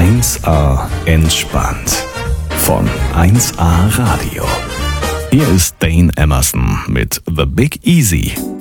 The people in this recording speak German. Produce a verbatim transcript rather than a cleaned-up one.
eins A entspannt von eins A Radio. Hier ist Dane Emerson mit The Big Easy.